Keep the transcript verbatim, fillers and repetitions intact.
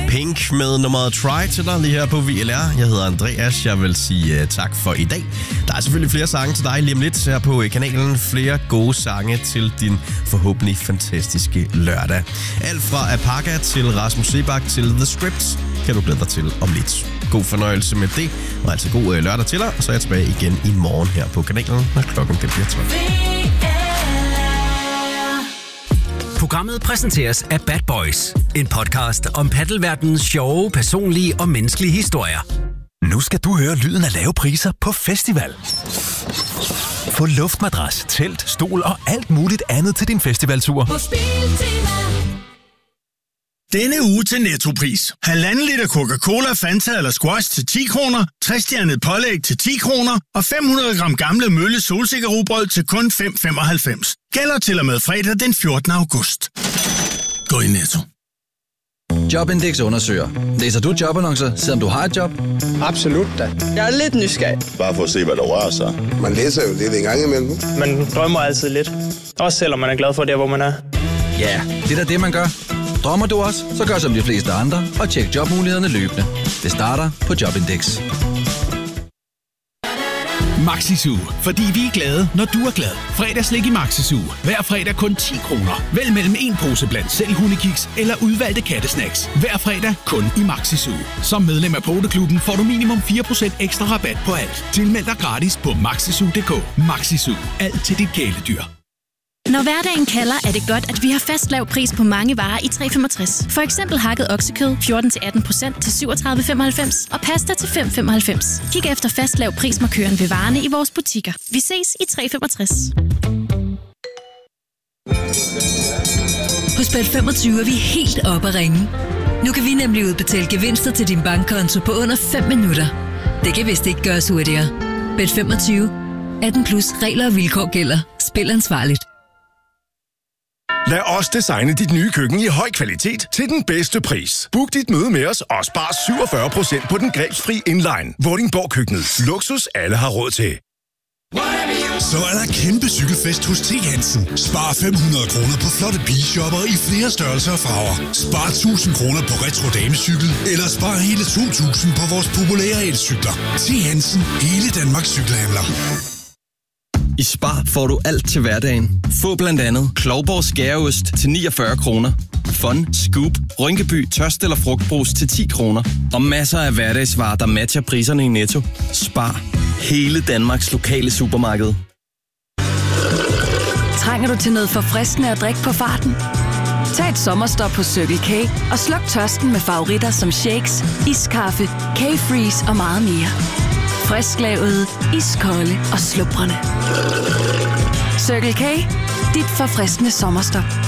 Pink med nummeret Try til dig lige her på V L R. Jeg hedder Andreas. Jeg vil sige uh, tak for i dag. Der er selvfølgelig flere sange til dig lige om lidt her på kanalen. Flere gode sange til din forhåbentlig fantastiske lørdag. Alt fra Apaka til Rasmus Sebak til The Script kan du glæde dig til om lidt. God fornøjelse med det, og altså god uh, lørdag til dig. Og så er jeg tilbage igen i morgen her på kanalen, når klokken den bliver tolv. Programmet præsenteres af Bad Boys. En podcast om paddelverdenens sjove, personlige og menneskelige historier. Nu skal du høre lyden af lave priser på festival. Få luftmadras, telt, stol og alt muligt andet til din festivaltur. På Biltema. Denne uge til Nettopris. Halvanden liter Coca-Cola, Fanta eller Squash til ti kroner, tres-stjernet pålæg til ti kroner og fem hundrede gram gamle Mølle solsikkerrugbrød til kun fem komma femoghalvfems. Gælder til og med fredag den fjortende august. Gå i Netto. Jobindex undersøger. Læser du jobannoncer, selvom du har et job? Absolut da. Jeg er lidt nysgerrig. Bare for at se, hvad der rører sig. Man læser jo lidt en gang imellem. Man drømmer altid lidt. Også selvom man er glad for det, hvor man er. Ja, det er da det, man gør. Drømmer du også, så gør som de fleste andre og tjek jobmulighederne løbende. Det starter på Jobindex. Maxi-Zoo, fordi vi er glade, når du er glad. Fredagslik i Maxi-Zoo. Hver fredag kun ti kroner. Vælg mellem en pose blandt selv hundekiks eller udvalgte kattesnacks. Hver fredag kun i Maxi-Zoo. Som medlem af Poteklubben får du minimum fire procent ekstra rabat på alt. Tilmeld dig gratis på maxizoo punktum d k. Maxi-Zoo. Alt til dit kæledyr. Når hverdagen kalder, er det godt, at vi har fast lav pris på mange varer i tre komma femogtres. For eksempel hakket oksekød fjorten til atten procent til syvogtredive komma femoghalvfems og pasta til fem komma femoghalvfems. Kig efter fast lav prismarkøren ved varerne i vores butikker. Vi ses i tre komma femogtres. Hos Bet femogtyve er vi helt oppe at ringe. Nu kan vi nemlig udbetale gevinster til din bankkonto på under fem minutter. Det kan vist ikke gøres hurtigere. Bet femogtyve. atten plus regler og vilkår gælder. Spil ansvarligt. Lad os designe dit nye køkken i høj kvalitet til den bedste pris. Book dit møde med os og spar syvogfyrre procent på den grebsfri inline. Vordingborg Køkkenet. Luksus alle har råd til. Så er der kæmpe cykelfest hos T. Hansen. Spar fem hundrede kroner på flotte bilshopper i flere størrelser og farver. Spar tusind kroner på retro damecykel, eller spar hele to tusind på vores populære elcykler. T. Hansen. Hele Danmarks cykelhandler. I Spar får du alt til hverdagen. Få blandt andet Klovborg skæreost til niogfyrre kroner. Fun, Scoop, Rynkeby, tørst eller frugtbrus til ti kroner. Og masser af hverdagsvarer, der matcher priserne i Netto. Spar. Hele Danmarks lokale supermarked. Trænger du til noget forfriskende at drikke på farten? Tag et sommerstop på Circle K og sluk tørsten med favoritter som shakes, iskaffe, K-Freeze og meget mere. Frisklavet, iskolde og slubrende. Circle K. Dit forfriskende sommerstop.